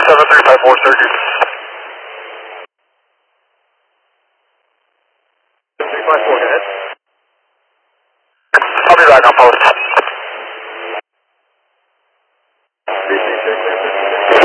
7354 surgery. 354, go ahead. I'll be back on post.